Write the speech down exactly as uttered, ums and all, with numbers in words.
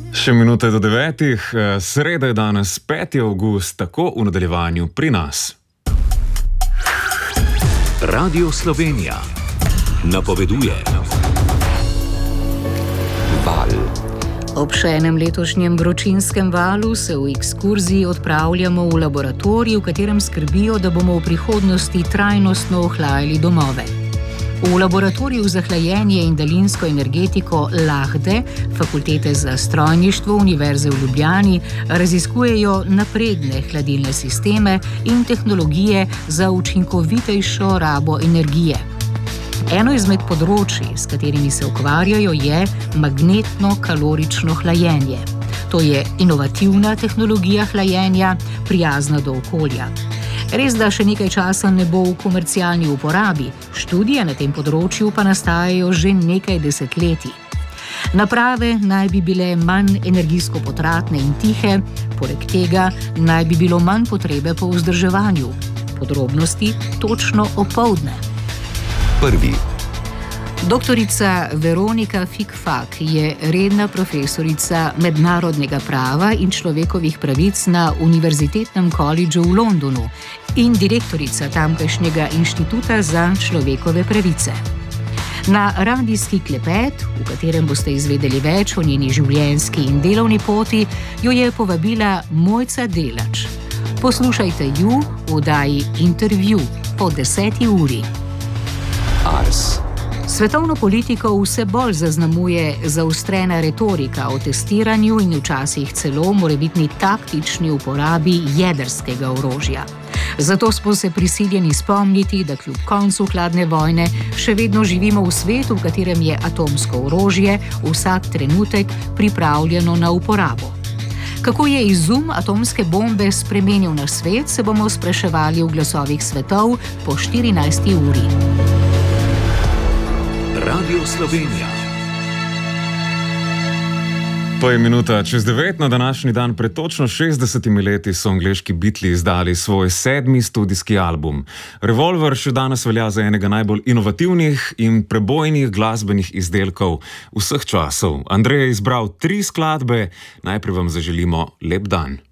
Še minute do devetih, sreda je danes peti avgust, tako v nadaljevanju pri nas. Radio Slovenija napoveduje val. Ob še enem letošnjem vročinskem valu se v ekskurziji odpravljamo v laboratorij, v katerem skrbijo, da bomo v prihodnosti trajnostno ohlajali domove. V laboratoriju za hlajenje in daljinsko energetiko Lahde, Fakultete za strojništvo Univerze v Ljubljani, raziskujejo napredne hladilne sisteme in tehnologije za učinkovitejšo rabo energije. Eno izmed področij, s katerimi se ukvarjajo, je magnetno-kalorično hlajenje. To je inovativna tehnologija hlajenja, prijazna do okolja. Res, da še nekaj časa ne bo v komercialni uporabi, študije na tem področju pa nastajajo že nekaj desetletij. Naprave naj bi bile manj energijsko potratne in tihe, poleg tega naj bi bilo manj potrebe po vzdrževanju. Podrobnosti točno opoldne. Prvi. Doktorica Veronika Fikfak je redna profesorica mednarodnega prava in človekovih pravic na Univerzitetnem kolidžu v Londonu in direktorica tamkajšnjega inštituta za človekove pravice. Na radijski klepet, v katerem boste izvedeli več o njeni življenjski in delovni poti, jo je povabila Mojca Delač. Poslušajte ju v oddaji Intervju po deseti uri. Ars. Svetovno politiko vse bolj zaznamuje zaostrena retorika o testiranju in včasih celo morebitni taktični uporabi jedrskega orožja. Zato smo se prisiljeni spomniti, da kljub koncu hladne vojne še vedno živimo v svetu, v katerem je atomsko orožje vsak trenutek pripravljeno na uporabo. Kako je izum atomske bombe spremenil naš svet, se bomo spraševali v glasovih svetov po štirinajsti uri. Radio Slovenija. To je minuta čez devet. Na današnji dan pred točno šestdesetimi leti so angleški Beatli izdali svoj sedmi studijski album. Revolver še danes velja za enega najbolj inovativnih in prebojnih glasbenih izdelkov vseh časov. Andrej je izbral tri skladbe. Najprej vam zaželimo lep dan.